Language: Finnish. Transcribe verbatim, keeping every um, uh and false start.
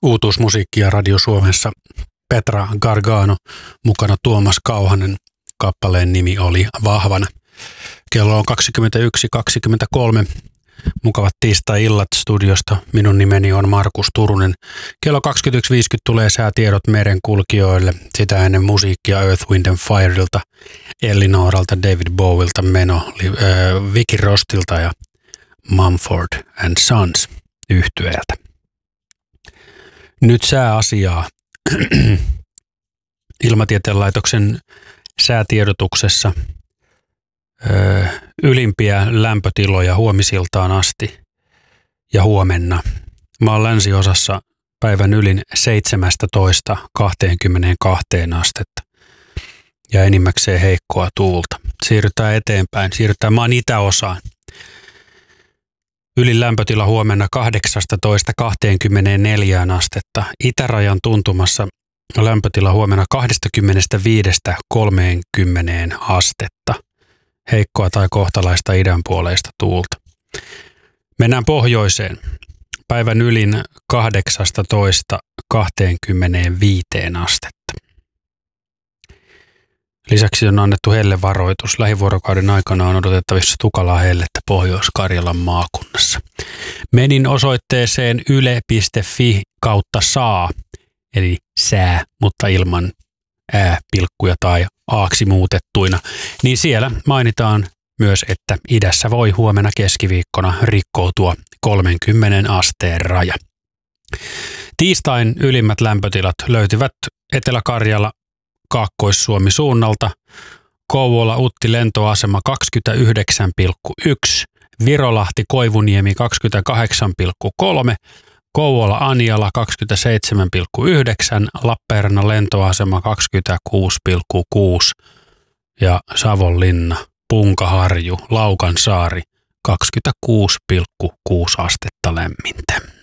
Uutuusmusiikkia Radio Suomessa. Petra Gargano, mukana Tuomas Kauhanen. Kappaleen nimi oli Vahvana. Kello on kaksikymmentäyksi kaksikymmentäkolme. Mukavat tiistai-illat studiosta. Minun nimeni on Markus Turunen. Kello kaksikymmentäyksi viisikymmentä tulee säätiedot merenkulkijoille. Sitä ennen musiikkia Earth, Wind and Fireilta, Ellinoralta, David Bowilta, Meno, äh, Vicky Rostilta ja Mumford and Sons yhtyeeltä. Nyt sääasiaa. Ilmatieteen laitoksen säätiedotuksessa ö, ylimpiä lämpötiloja huomisiltaan asti ja huomenna. Maan länsiosassa päivän ylin seitsemästätoista kaksikymmentäkaksi astetta ja enimmäkseen heikkoa tuulta. Siirrytään eteenpäin. Siirrytään maan itäosaan. Ylin lämpötila huomenna kahdeksastatoista kaksikymmentäneljä astetta. Itärajan tuntumassa lämpötila huomenna kaksikymmentäviisi kolmekymmentä astetta. Heikkoa tai kohtalaista idänpuoleista tuulta. Mennään pohjoiseen. Päivän ylin kahdeksastatoista kaksikymmentäviisi astetta. Lisäksi on annettu hellevaroitus. Lähivuorokauden aikana on odotettavissa tukalaa hellettä Pohjois-Karjalan maakunnassa. Menin osoitteeseen yle piste fi kautta saa, eli sää, mutta ilman ää-pilkkuja tai aaksi muutettuina. Niin siellä mainitaan myös, että idässä voi huomenna keskiviikkona rikkoutua kolmenkymmenen asteen raja. Tiistain ylimmät lämpötilat löytyvät Etelä-Karjala, Kaakkois-Suomi suunnalta. Kouvola Utti lentoasema kaksikymmentäyhdeksän pilkku yksi, Virolahti Koivuniemi kaksikymmentäkahdeksan pilkku kolme, Kouvola Anjala kaksikymmentäseitsemän pilkku yhdeksän, Lappeenrannan lentoasema kaksikymmentäkuusi pilkku kuusi ja Savonlinna, Punkaharju, Laukansaari kaksikymmentäkuusi pilkku kuusi astetta lämmintä.